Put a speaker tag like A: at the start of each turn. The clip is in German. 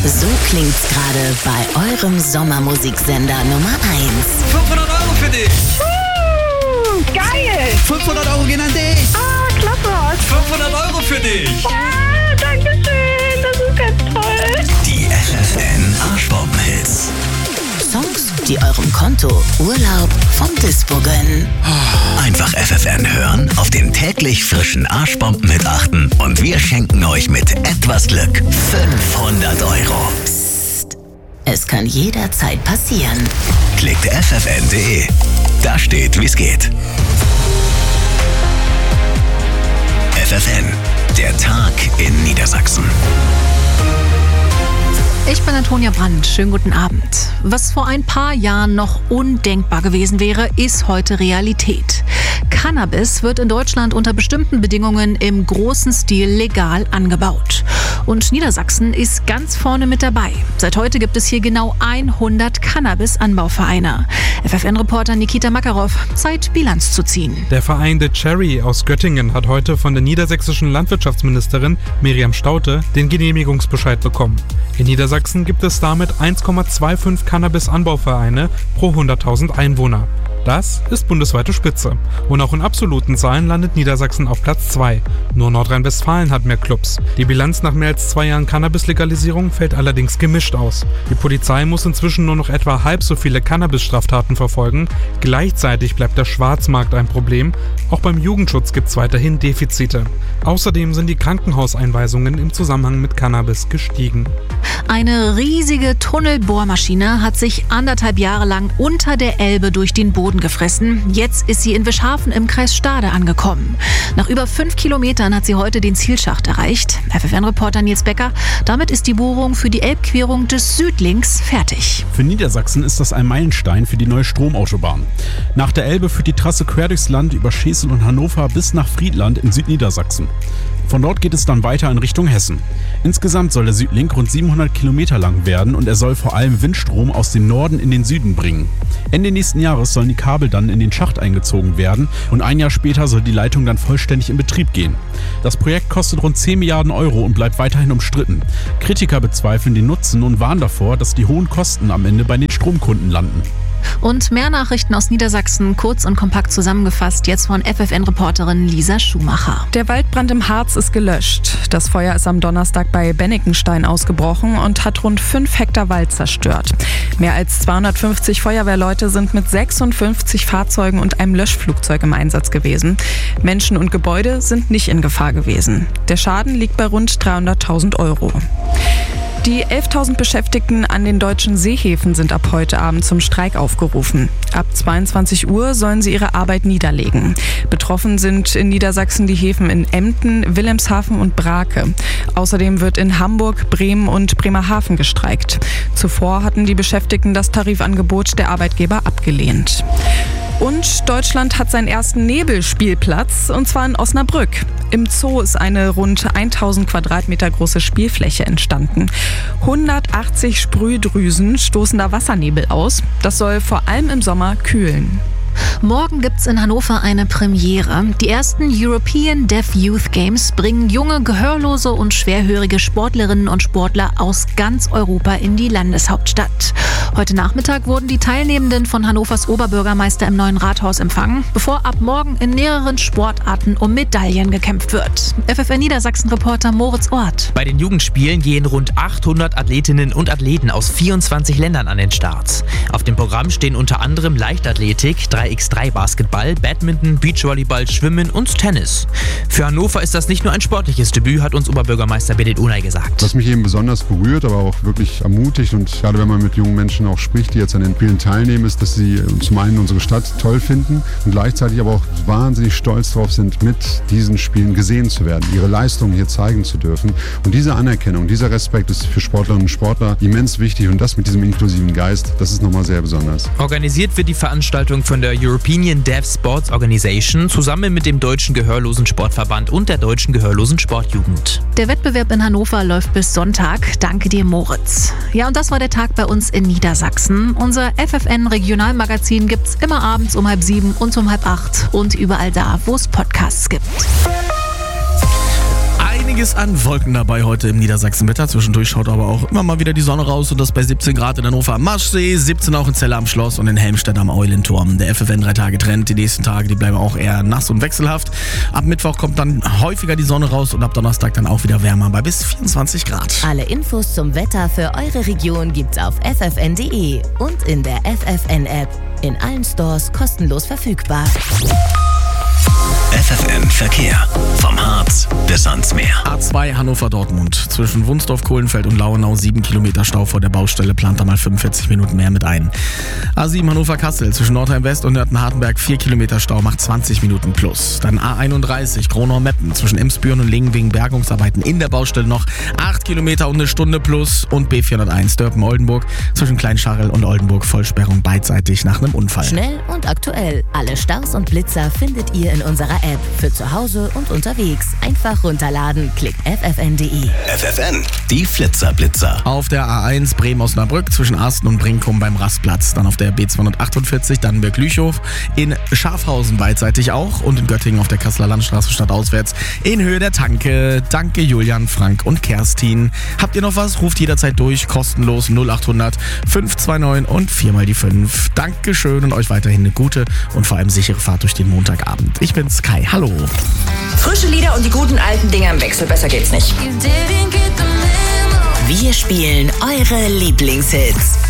A: So klingt's gerade bei eurem Sommermusiksender Nummer 1.
B: 500 € für dich!
C: Geil!
B: 500 € gehen an dich!
C: Klasse!
B: 500 € für dich!
C: Danke schön, das ist ganz toll!
D: Die FFN Arschbomben-Hits.
A: Songs, die eurem Konto Urlaub vom Dispo gönnen.
D: Einfach FFN hören, auf den täglich frischen Arschbomben-Hit achten und wir schenken euch mit etwas Glück 500 €.
A: Psst. Es kann jederzeit passieren.
D: Klickt ffn.de. Da steht, wie's geht. FFN, der Tag in Niedersachsen.
E: Ich bin Antonia Brandt. Schönen guten Abend. Was vor ein paar Jahren noch undenkbar gewesen wäre, ist heute Realität. Cannabis wird in Deutschland unter bestimmten Bedingungen im großen Stil legal angebaut. Und Niedersachsen ist ganz vorne mit dabei. Seit heute gibt es hier genau 100 Cannabis-Anbauvereine. FFN-Reporter Nikita Makarov, Zeit, Bilanz zu ziehen.
F: Der Verein The Cherry aus Göttingen hat heute von der niedersächsischen Landwirtschaftsministerin Miriam Staudte den Genehmigungsbescheid bekommen. In Niedersachsen gibt es damit 1,25 Cannabis-Anbauvereine pro 100.000 Einwohner. Das ist bundesweite Spitze. Und auch in absoluten Zahlen landet Niedersachsen auf Platz 2. Nur Nordrhein-Westfalen hat mehr Clubs. Die Bilanz nach mehr als 2 Jahren Cannabis-Legalisierung fällt allerdings gemischt aus. Die Polizei muss inzwischen nur noch etwa halb so viele Cannabis-Straftaten verfolgen. Gleichzeitig bleibt der Schwarzmarkt ein Problem. Auch beim Jugendschutz gibt es weiterhin Defizite. Außerdem sind die Krankenhauseinweisungen im Zusammenhang mit Cannabis gestiegen.
E: Eine riesige Tunnelbohrmaschine hat sich 1,5 Jahre lang unter der Elbe durch den Boden gefressen. Jetzt ist sie in Wischhafen im Kreis Stade angekommen. Nach über 5 Kilometern hat sie heute den Zielschacht erreicht. FFN-Reporter Nils Becker, damit ist die Bohrung für die Elbquerung des Südlinks fertig.
G: Für Niedersachsen ist das ein Meilenstein für die neue Stromautobahn. Nach der Elbe führt die Trasse quer durchs Land über Schesel und Hannover bis nach Friedland in Südniedersachsen. Von dort geht es dann weiter in Richtung Hessen. Insgesamt soll der Südlink rund 700 Kilometer lang werden und er soll vor allem Windstrom aus dem Norden in den Süden bringen. Ende nächsten Jahres sollen die Kabel dann in den Schacht eingezogen werden und ein Jahr später soll die Leitung dann vollständig in Betrieb gehen. Das Projekt kostet rund 10 Milliarden € und bleibt weiterhin umstritten. Kritiker bezweifeln den Nutzen und warnen davor, dass die hohen Kosten am Ende bei den Stromkunden landen.
E: Und mehr Nachrichten aus Niedersachsen, kurz und kompakt zusammengefasst, jetzt von FFN-Reporterin Lisa Schumacher.
H: Der Waldbrand im Harz ist gelöscht. Das Feuer ist am Donnerstag bei Bennikenstein ausgebrochen und hat rund 5 Hektar Wald zerstört. Mehr als 250 Feuerwehrleute sind mit 56 Fahrzeugen und einem Löschflugzeug im Einsatz gewesen. Menschen und Gebäude sind nicht in Gefahr gewesen. Der Schaden liegt bei rund 300.000 €. Die 11.000 Beschäftigten an den deutschen Seehäfen sind ab heute Abend zum Streik aufgerufen. Ab 22 Uhr sollen sie ihre Arbeit niederlegen. Betroffen sind in Niedersachsen die Häfen in Emden, Wilhelmshaven und Brake. Außerdem wird in Hamburg, Bremen und Bremerhaven gestreikt. Zuvor hatten die Beschäftigten das Tarifangebot der Arbeitgeber abgelehnt. Und Deutschland hat seinen ersten Nebelspielplatz, und zwar in Osnabrück. Im Zoo ist eine rund 1000 Quadratmeter große Spielfläche entstanden. 180 Sprühdrüsen stoßen da Wassernebel aus. Das soll vor allem im Sommer kühlen.
E: Morgen gibt's in Hannover eine Premiere. Die ersten European Deaf Youth Games bringen junge, gehörlose und schwerhörige Sportlerinnen und Sportler aus ganz Europa in die Landeshauptstadt. Heute Nachmittag wurden die Teilnehmenden von Hannovers Oberbürgermeister im neuen Rathaus empfangen, bevor ab morgen in mehreren Sportarten um Medaillen gekämpft wird. FFN Niedersachsen-Reporter Moritz Ort.
I: Bei den Jugendspielen gehen rund 800 Athletinnen und Athleten aus 24 Ländern an den Start. Auf dem Programm stehen unter anderem Leichtathletik, 3x3 Basketball, Badminton, Beachvolleyball, Schwimmen und Tennis. Für Hannover ist das nicht nur ein sportliches Debüt, hat uns Oberbürgermeister Bedet Unay gesagt.
J: Was mich eben besonders berührt, aber auch wirklich ermutigt, und gerade wenn man mit jungen Menschen auch spricht, die jetzt an den Spielen teilnehmen, ist, dass sie zum einen unsere Stadt toll finden und gleichzeitig aber auch wahnsinnig stolz darauf sind, mit diesen Spielen gesehen zu werden, ihre Leistungen hier zeigen zu dürfen. Und diese Anerkennung, dieser Respekt ist für Sportlerinnen und Sportler immens wichtig, und das mit diesem inklusiven Geist, das ist nochmal sehr besonders.
I: Organisiert wird die Veranstaltung von der European Deaf Sports Organization zusammen mit dem Deutschen Gehörlosen Sportverband und der Deutschen Gehörlosen Sportjugend.
E: Der Wettbewerb in Hannover läuft bis Sonntag. Danke dir, Moritz. Ja, und das war der Tag bei uns in Niedersachsen. Unser FFN-Regionalmagazin gibt's immer abends um 6:30 und um 7:30 und überall da, wo es Podcasts gibt.
I: Einige
K: Einiges an Wolken dabei heute im Niedersachsenwetter. Zwischendurch schaut aber auch immer mal wieder die Sonne raus und das bei 17 Grad in Hannover am Maschsee, 17 auch in Celle am Schloss und in Helmstedt am Eulenturm. Der FFN 3-Tage-Trend, die nächsten Tage, die bleiben auch eher nass und wechselhaft. Ab Mittwoch kommt dann häufiger die Sonne raus und ab Donnerstag dann auch wieder wärmer bei bis 24 Grad.
A: Alle Infos zum Wetter für eure Region gibt's auf ffn.de und in der FFN-App. In allen Stores kostenlos verfügbar.
D: FFN Verkehr. Vom Harz bis ans Meer.
K: A2 Hannover-Dortmund. Zwischen Wunsdorf, Kohlenfeld und Lauenau 7 Kilometer Stau vor der Baustelle. Plant da mal 45 Minuten mehr mit ein. A7 Hannover-Kassel. Zwischen Nordheim-West und Nörten-Hartenberg 4 Kilometer Stau. Macht 20 Minuten plus. Dann A31 Gronau-Meppen. Zwischen Emsbüren und Lingen wegen Bergungsarbeiten in der Baustelle noch 8 Kilometer und eine Stunde plus. Und B401 Dörpen-Oldenburg. Zwischen Kleinscharrel und Oldenburg Vollsperrung beidseitig nach einem Unfall.
A: Schnell und aktuell. Alle Staus und Blitzer findet ihr in unserer App. Für zu Hause und unterwegs. Einfach runterladen. Klickt ffn.de.
D: FFN, die Flitzer-Blitzer.
K: Auf der A1 Bremen-Osnabrück zwischen Arsten und Brinkum beim Rastplatz. Dann auf der B248 Dannenberg-Lüchow. In Schafhausen beidseitig auch. Und in Göttingen auf der Kasseler Landstraße stadtauswärts in Höhe der Tanke. Danke Julian, Frank und Kerstin. Habt ihr noch was? Ruft jederzeit durch. Kostenlos 0800 529 und 4x5. Dankeschön und euch weiterhin eine gute und vor allem sichere Fahrt durch den Montagabend. Ich bin's, Kai. Hallo.
L: Frische Lieder und die guten alten Dinger im Wechsel. Besser geht's nicht.
A: Wir spielen eure Lieblingshits.